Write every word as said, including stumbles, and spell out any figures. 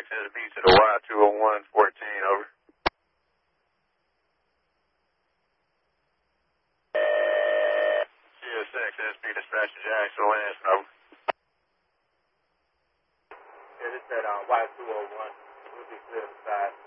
S B to the Y two oh one fourteen, over. C S X S B dispatcher Jackson Lansing, over. Yeah, this is uh, Y two oh one. We'll be clear to side.